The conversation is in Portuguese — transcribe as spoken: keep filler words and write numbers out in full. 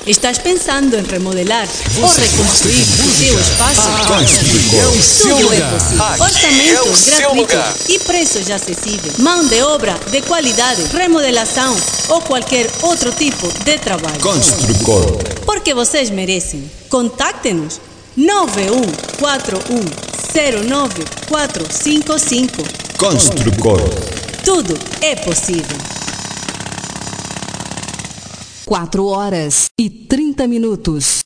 Estás pensando em remodelar ou reconstruir o teu espaço? Aqui é o seu Tudo é lugar. possível. Aqui Orçamentos é o seu gratuitos lugar. e preços acessíveis. Mão de obra de qualidade, remodelação ou qualquer outro tipo de trabalho. Construcor. Porque vocês merecem. Contacte-nos nove um quatro um zero nove quatro cinco cinco. Construcor. Tudo é possível. Quatro horas e trinta minutos.